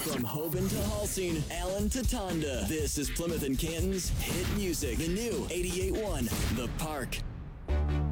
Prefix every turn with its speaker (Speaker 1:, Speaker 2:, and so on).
Speaker 1: From Hoban to Halsing, Allen to Tonda, this is Plymouth and Canton's Hit Music, the new 88.1 The Park.